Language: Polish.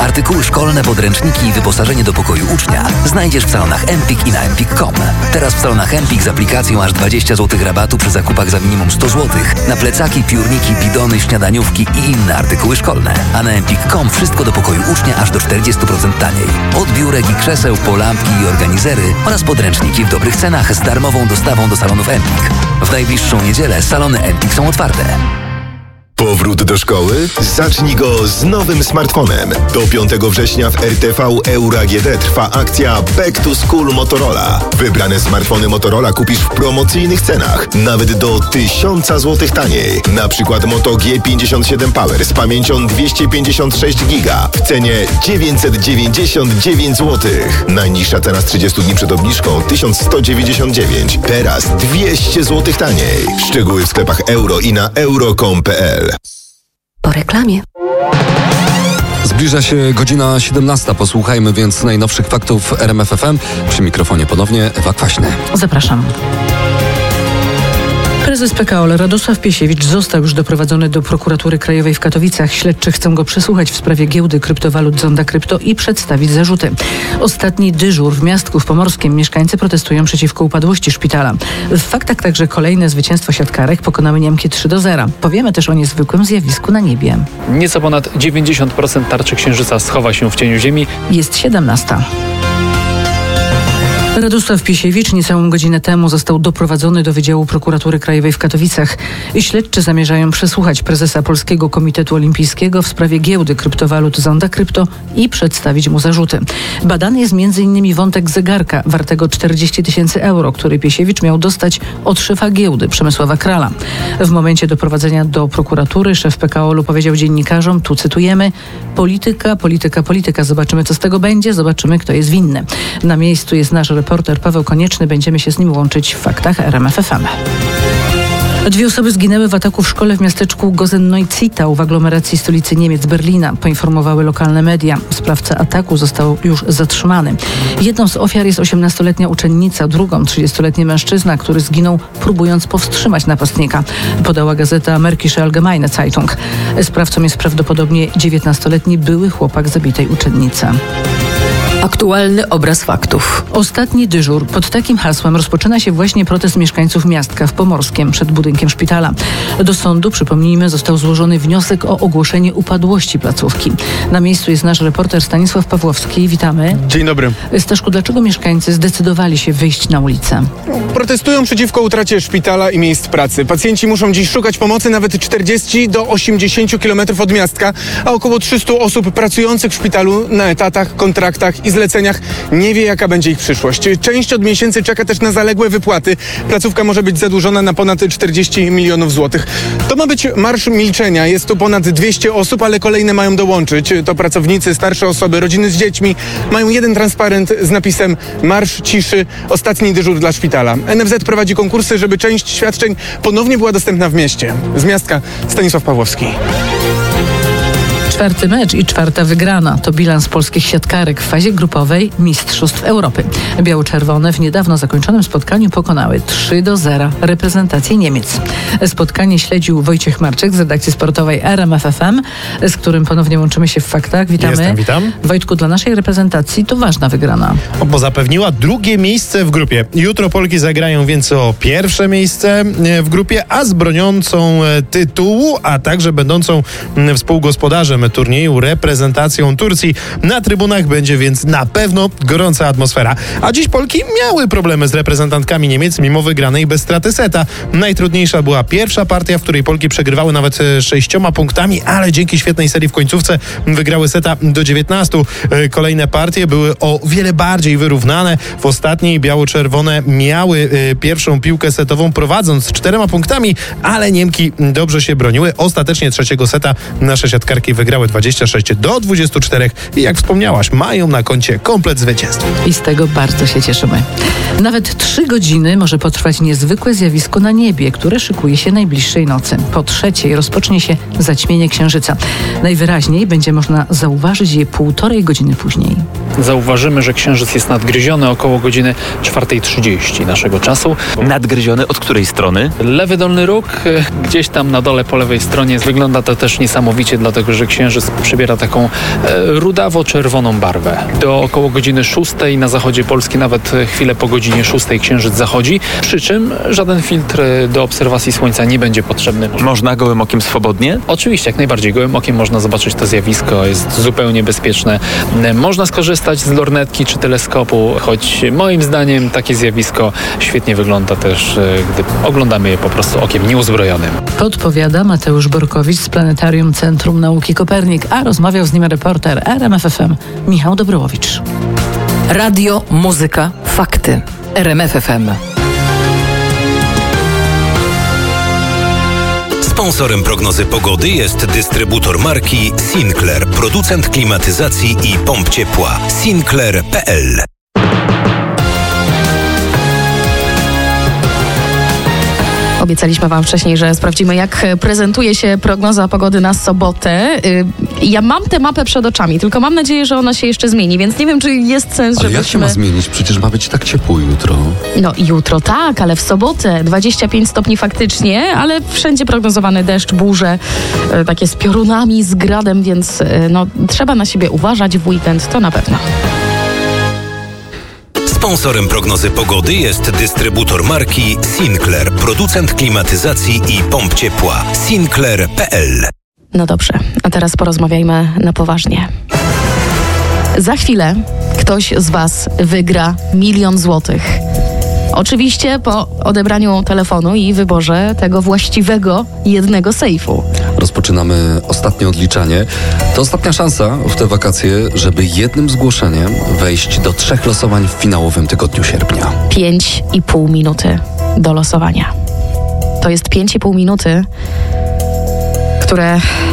Artykuły szkolne, podręczniki i wyposażenie do pokoju ucznia znajdziesz w salonach Empik i na empik.com. Teraz w salonach Empik z aplikacją aż 20 zł rabatu przy zakupach za minimum 100 zł na plecaki, piórniki, bidony, śniadaniówki i inne artykuły szkolne. A na empik.com wszystko do pokoju ucznia aż do 40% taniej. Od biurek i krzeseł po lampki i organizery oraz podręczniki w dobrych cenach z darmową dostawą do salonów Empik. W najbliższą niedzielę salony Empik są otwarte. Powrót do szkoły? Zacznij go z nowym smartfonem. Do 5 września w RTV Euro AGD trwa akcja Back to School Motorola. Wybrane smartfony Motorola kupisz w promocyjnych cenach, nawet do 1000 zł taniej. Na przykład Moto G57 Power z pamięcią 256 GB w cenie 999 zł. Najniższa cena z 30 dni przed obniżką 1199. Teraz 200 zł taniej. Szczegóły w sklepach euro i na euro.com.pl. Po reklamie. Zbliża się godzina 17. Posłuchajmy więc najnowszych faktów RMF FM. Przy mikrofonie ponownie Ewa Kwaśny. Zapraszam. Prezes PKO Radosław Piesiewicz został już doprowadzony do prokuratury krajowej w Katowicach. Śledczy chcą go przesłuchać w sprawie giełdy kryptowalut Zonda Krypto i przedstawić zarzuty. Ostatni dyżur w Miastku w Pomorskim. Mieszkańcy protestują przeciwko upadłości szpitala. W faktach także kolejne zwycięstwo siatkarek. Pokonały Niemki 3-0. Powiemy też o niezwykłym zjawisku na niebie. Nieco ponad 90% tarczy Księżyca schowa się w cieniu Ziemi. Jest 17. Radosław Piesiewicz niecałą godzinę temu został doprowadzony do Wydziału Prokuratury Krajowej w Katowicach. Śledczy zamierzają przesłuchać prezesa Polskiego Komitetu Olimpijskiego w sprawie giełdy kryptowalut Zonda Krypto i przedstawić mu zarzuty. Badany jest m.in. wątek zegarka wartego 40 000 euro, który Piesiewicz miał dostać od szefa giełdy Przemysława Krala. W momencie doprowadzenia do prokuratury szef PKO-u powiedział dziennikarzom, tu cytujemy: polityka, zobaczymy co z tego będzie, zobaczymy kto jest winny. Na miejscu jest nasz reporter Paweł Konieczny. Będziemy się z nim łączyć w faktach RMF FM. 2 osoby zginęły w ataku w szkole w miasteczku Gosen-Neuzittau w aglomeracji stolicy Niemiec, Berlina, poinformowały lokalne media. Sprawca ataku został już zatrzymany. Jedną z ofiar jest 18-letnia uczennica, drugą 30-letni mężczyzna, który zginął próbując powstrzymać napastnika, podała gazeta Märkische Allgemeine Zeitung. Sprawcą jest prawdopodobnie 19-letni były chłopak zabitej uczennicy. Aktualny obraz faktów. Ostatni dyżur. Pod takim hasłem rozpoczyna się właśnie protest mieszkańców Miastka w Pomorskiem przed budynkiem szpitala. Do sądu, przypomnijmy, został złożony wniosek o ogłoszenie upadłości placówki. Na miejscu jest nasz reporter Stanisław Pawłowski. Witamy. Dzień dobry. Staszku, dlaczego mieszkańcy zdecydowali się wyjść na ulicę? Protestują przeciwko utracie szpitala i miejsc pracy. Pacjenci muszą dziś szukać pomocy nawet 40 do 80 km od Miastka, a około 300 osób pracujących w szpitalu na etatach, kontraktach i zleceniach nie wie, jaka będzie ich przyszłość. Część od miesięcy czeka też na zaległe wypłaty. Placówka może być zadłużona na ponad 40 milionów złotych. To ma być marsz milczenia. Jest tu ponad 200 osób, ale kolejne mają dołączyć. To pracownicy, starsze osoby, rodziny z dziećmi. Mają jeden transparent z napisem Marsz ciszy, ostatni dyżur dla szpitala. NFZ prowadzi konkursy, żeby część świadczeń ponownie była dostępna w mieście. Z Miastka Stanisław Pawłowski. 4. mecz i 4. wygrana to bilans polskich siatkarek w fazie grupowej Mistrzostw Europy. Biało-czerwone w niedawno zakończonym spotkaniu pokonały 3-0 reprezentację Niemiec. Spotkanie śledził Wojciech Marczyk z redakcji sportowej RMF FM, z którym ponownie łączymy się w faktach. Witamy. Witam. Wojtku, dla naszej reprezentacji to ważna wygrana. Bo zapewniła drugie miejsce w grupie. Jutro Polki zagrają więc o pierwsze miejsce w grupie, a z broniącą tytułu, a także będącą współgospodarzem turnieju reprezentacją Turcji. Na trybunach będzie więc na pewno gorąca atmosfera. A dziś Polki miały problemy z reprezentantkami Niemiec mimo wygranej bez straty seta. Najtrudniejsza była pierwsza partia, w której Polki przegrywały nawet 6 punktami, ale dzięki świetnej serii w końcówce wygrały seta do 19. Kolejne partie były o wiele bardziej wyrównane. W ostatniej biało-czerwone miały pierwszą piłkę setową prowadząc 4 punktami, ale Niemki dobrze się broniły. Ostatecznie trzeciego seta nasze siatkarki wygrały 26-24 i jak wspomniałaś, mają na koncie komplet zwycięstw. I z tego bardzo się cieszymy. Nawet 3 godziny może potrwać niezwykłe zjawisko na niebie, które szykuje się najbliższej nocy. Po 3:00 rozpocznie się zaćmienie Księżyca. Najwyraźniej będzie można zauważyć je 1,5 godziny później. Zauważymy, że Księżyc jest nadgryziony około godziny 4:30 naszego czasu. Nadgryziony od której strony? Lewy dolny róg, gdzieś tam na dole po lewej stronie. Wygląda to też niesamowicie, dlatego że Księżyc księżyc przybiera taką rudawo-czerwoną barwę. Do około godziny 6 na zachodzie Polski, nawet chwilę po godzinie 6 księżyc zachodzi, przy czym żaden filtr do obserwacji słońca nie będzie potrzebny. Można gołym okiem swobodnie? Oczywiście, jak najbardziej. Gołym okiem można zobaczyć to zjawisko, jest zupełnie bezpieczne. Można skorzystać z lornetki czy teleskopu, choć moim zdaniem takie zjawisko świetnie wygląda też, gdy oglądamy je po prostu okiem nieuzbrojonym. Podpowiada Mateusz Borkowicz z Planetarium Centrum Nauki Kopernik, a rozmawiał z nim reporter RMF FM Michał Dobrołowicz. Radio, muzyka, fakty. RMF FM. Sponsorem prognozy pogody jest dystrybutor marki Sinclair, producent klimatyzacji i pomp ciepła. Sinclair.pl. Obiecaliśmy Wam wcześniej, że sprawdzimy, jak prezentuje się prognoza pogody na sobotę. Ja mam tę mapę przed oczami, tylko mam nadzieję, że ona się jeszcze zmieni, więc nie wiem, czy jest sens, żebyśmy... Ale jak się ma zmienić? Przecież ma być tak ciepło jutro. No jutro tak, ale w sobotę 25 stopni faktycznie, ale wszędzie prognozowany deszcz, burze, takie z piorunami, z gradem, więc no, trzeba na siebie uważać w weekend, to na pewno. Sponsorem prognozy pogody jest dystrybutor marki Sinclair, producent klimatyzacji i pomp ciepła. Sinclair.pl. No dobrze, a teraz porozmawiajmy na poważnie. Za chwilę ktoś z Was wygra 1 000 000 złotych. Oczywiście po odebraniu telefonu i wyborze tego właściwego jednego sejfu. Rozpoczynamy ostatnie odliczanie. To ostatnia szansa w te wakacje, żeby jednym zgłoszeniem wejść do 3 losowań w finałowym tygodniu sierpnia. 5,5 minuty do losowania. To jest 5,5 minuty, które